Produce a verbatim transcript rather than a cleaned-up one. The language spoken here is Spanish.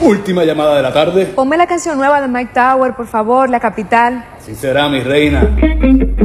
Última llamada de la tarde. Ponme la canción nueva de Mike Tower, por favor, La Capital. Así será, mi reina.